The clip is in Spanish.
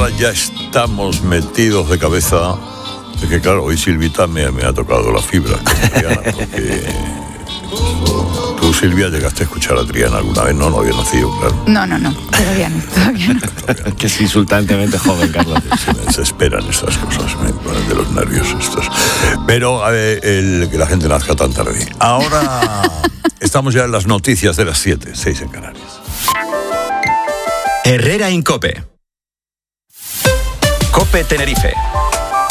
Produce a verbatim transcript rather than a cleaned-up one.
ahora ya estamos metidos de cabeza. Es que claro, hoy Silvita me, me ha tocado la fibra, Triana, porque tú, Silvia, llegaste a escuchar a Triana alguna vez, no, no había nacido, claro. No, no, no, todavía no, todavía no. Que es insultantemente joven, Carlos. Se me desesperan estas cosas, me ponen de los nervios estos. Pero a ver, el, que la gente nazca tan tarde. Ahora estamos ya en las noticias de las siete, seis en Canarias. Herrera Incope. Cope Tenerife.